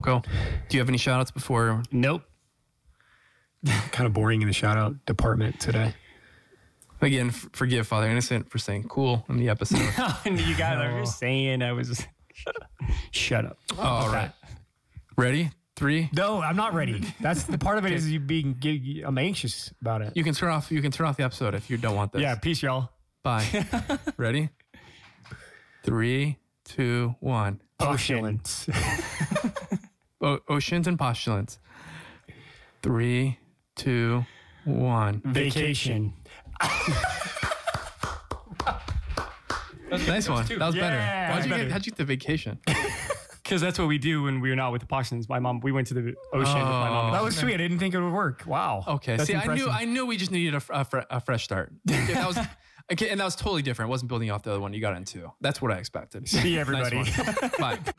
Go. Do you have any shout outs before? Nope. Kind of boring in the shout out department today. Again, forgive Father Innocent for saying cool in the episode. You guys are just saying I was. Shut up. All right. Ready? 3. No, I'm not ready. That's the part of it is you being. I'm anxious about it. You can turn off the episode if you don't want this. Yeah. Peace, y'all. Bye. Ready? 3, 2, 1. Postulants. Oceans and postulants. 3, 2, 1. Vacation. Nice one. That was better. Yeah. How'd you get the vacation? Because that's what we do when we're not with the Postulants. We went to the ocean with my mom. That was sweet. I didn't think it would work. Wow. Okay. That's See, impressive. I knew we just needed a fresh start. Okay, that was okay, and that was totally different. It wasn't building off the other one you got into. That's what I expected. See everybody. Nice one. Bye.